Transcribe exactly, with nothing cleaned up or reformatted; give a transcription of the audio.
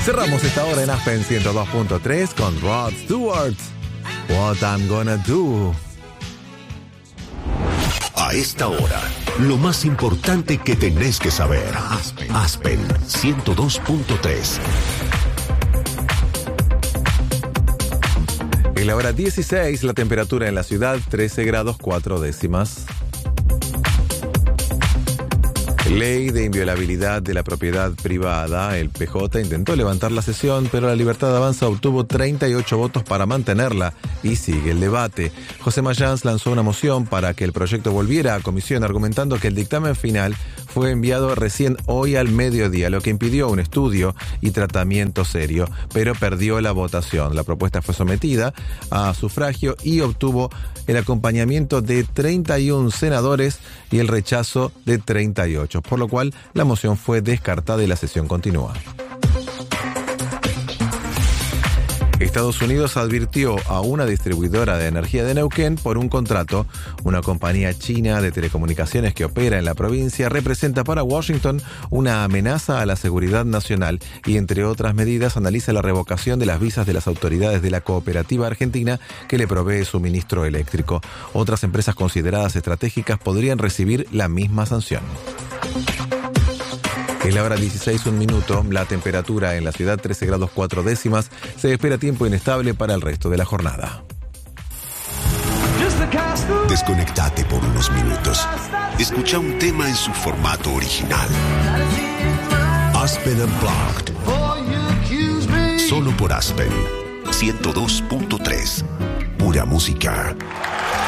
Cerramos esta hora en Aspen ciento dos punto tres con Rod Stewart. What I'm Gonna Do. A esta hora, lo más importante que tenés que saber. Aspen, Aspen ciento dos punto tres. En la hora dieciséis, la temperatura en la ciudad trece grados cuatro décimas. Ley de inviolabilidad de la propiedad privada. El P J intentó levantar la sesión, pero la Libertad Avanza obtuvo treinta y ocho votos para mantenerla y sigue el debate. José Mayans lanzó una moción para que el proyecto volviera a comisión, argumentando que el dictamen final fue enviado recién hoy al mediodía, lo que impidió un estudio y tratamiento serio, pero perdió la votación. La propuesta fue sometida a sufragio y obtuvo el acompañamiento de treinta y uno senadores y el rechazo de treinta y ocho, por lo cual la moción fue descartada y la sesión continúa. Estados Unidos advirtió a una distribuidora de energía de Neuquén por un contrato. Una compañía china de telecomunicaciones que opera en la provincia representa para Washington una amenaza a la seguridad nacional y, entre otras medidas, analiza la revocación de las visas de las autoridades de la cooperativa argentina que le provee suministro eléctrico. Otras empresas consideradas estratégicas podrían recibir la misma sanción. En la hora dieciséis, un minuto, la temperatura en la ciudad trece grados cuatro décimas. Se espera tiempo inestable para el resto de la jornada. Desconectate por unos minutos. Escucha un tema en su formato original. Aspen Unplugged. Solo por Aspen ciento dos punto tres. Pura música.